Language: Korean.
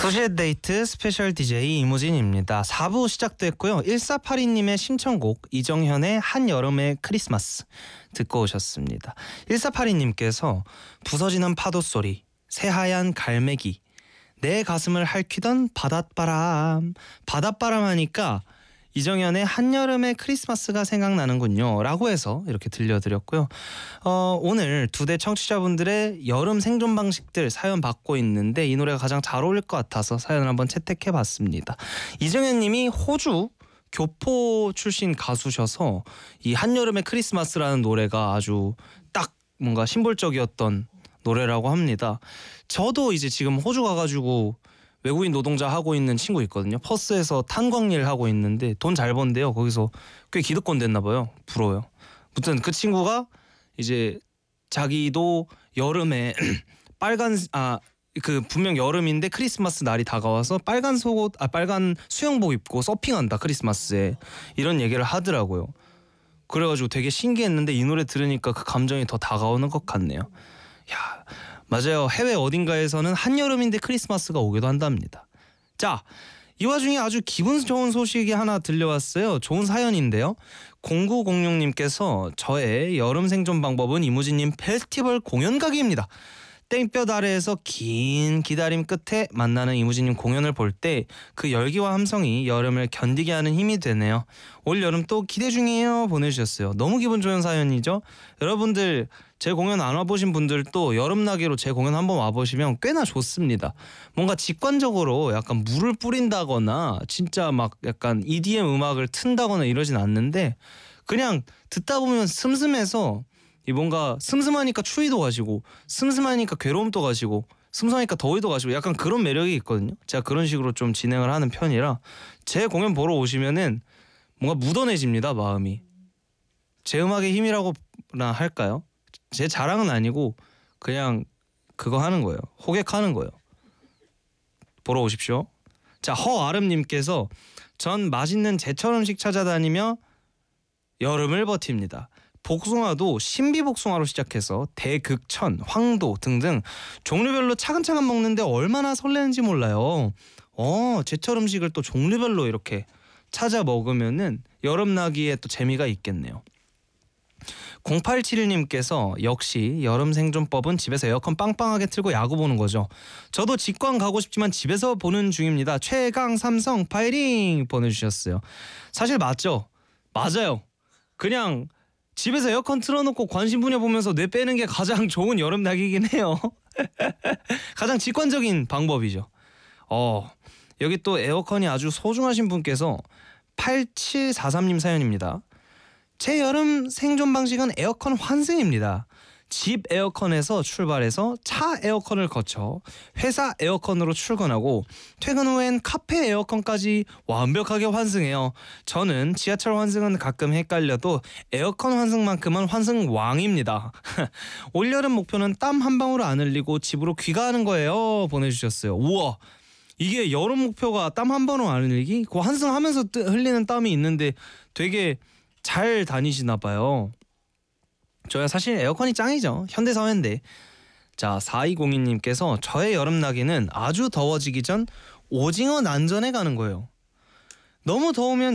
2시의 데이트 스페셜 DJ 이무진입니다. 4부 시작됐고요. 1482님의 신청곡 이정현의 한여름의 크리스마스 듣고 오셨습니다. 1482님께서 부서지는 파도소리, 새하얀 갈매기, 내 가슴을 핥히던 바닷바람. 바닷바람 하니까 이정현의 한여름의 크리스마스가 생각나는군요 라고 해서 이렇게 들려드렸고요. 오늘 두 대 청취자분들의 여름 생존 방식들 사연 받고 있는데 이 노래가 가장 잘 어울릴 것 같아서 사연을 한번 채택해봤습니다. 이정현님이 호주 교포 출신 가수셔서 이 한여름의 크리스마스라는 노래가 아주 딱 뭔가 심볼적이었던 노래라고 합니다. 저도 이제 지금 호주 가가지고 외국인 노동자 하고 있는 친구 있거든요. 퍼스에서 탄광일 하고 있는데 돈 잘 번대요. 거기서 꽤 기득권 됐나 봐요. 부러워요. 아무튼 그 친구가 이제 자기도 여름에 빨간 분명 여름인데 크리스마스 날이 다가와서 빨간 속옷 빨간 수영복 입고 서핑한다 크리스마스에 이런 얘기를 하더라고요. 그래가지고 되게 신기했는데 이 노래 들으니까 그 감정이 더 다가오는 것 같네요. 야, 맞아요. 해외 어딘가에서는 한여름인데 크리스마스가 오기도 한답니다. 자, 이 와중에 아주 기분 좋은 소식이 하나 들려왔어요. 좋은 사연인데요. 0906님께서 저의 여름 생존 방법은 이무진님 페스티벌 공연 가기입니다. 땡볕 아래에서 긴 기다림 끝에 만나는 이무진님 공연을 볼 때 그 열기와 함성이 여름을 견디게 하는 힘이 되네요. 올 여름 또 기대 중이에요 보내주셨어요. 너무 기분 좋은 사연이죠. 여러분들 제 공연 안 와보신 분들도 여름나기로 제 공연 한번 와보시면 꽤나 좋습니다. 뭔가 직관적으로 약간 물을 뿌린다거나 진짜 막 약간 EDM 음악을 튼다거나 이러진 않는데 그냥 듣다 보면 슴슴해서 이 뭔가 슴슴하니까 추위도 가시고 슴슴하니까 괴로움도 가시고 슴슴하니까 더위도 가시고 약간 그런 매력이 있거든요. 제가 그런 식으로 좀 진행을 하는 편이라 제 공연 보러 오시면은 뭔가 묻어내집니다. 마음이. 제 음악의 힘이라고나 할까요? 제 자랑은 아니고 그냥 그거 하는 거예요. 호객하는 거예요. 보러 오십시오. 자, 허아름님께서 전 맛있는 제철 음식 찾아다니며 여름을 버팁니다. 복숭아도 신비복숭아로 시작해서 대극천, 황도 등등 종류별로 차근차근 먹는데 얼마나 설레는지 몰라요. 제철 음식을 또 종류별로 이렇게 찾아 먹으면은 여름나기에 또 재미가 있겠네요. 0871님께서 역시 여름 생존법은 집에서 에어컨 빵빵하게 틀고 야구 보는 거죠. 저도 직관 가고 싶지만 집에서 보는 중입니다. 최강 삼성 파이팅 보내주셨어요. 사실 맞죠? 맞아요. 그냥 집에서 에어컨 틀어놓고 관심 분야 보면서 뇌 빼는 게 가장 좋은 여름나기이긴 해요. 가장 직관적인 방법이죠. 여기 또 에어컨이 아주 소중하신 분께서 8743님 사연입니다. 제 여름 생존 방식은 에어컨 환승입니다. 집 에어컨에서 출발해서 차 에어컨을 거쳐 회사 에어컨으로 출근하고 퇴근 후엔 카페 에어컨까지 완벽하게 환승해요. 저는 지하철 환승은 가끔 헷갈려도 에어컨 환승만큼은 환승 왕입니다. 올여름 목표는 땀 한 방울 안 흘리고 집으로 귀가하는 거예요 보내주셨어요. 우와, 이게 여름 목표가 땀 한 방울 안 흘리기? 그 환승하면서 흘리는 땀이 있는데 되게 잘 다니시나 봐요. 저야 사실 에어컨이 짱이죠. 현대사회인데. 자, 4202님께서 저의 여름나기는 아주 더워지기 전 오징어 난전에 가는 거예요. 너무 더우면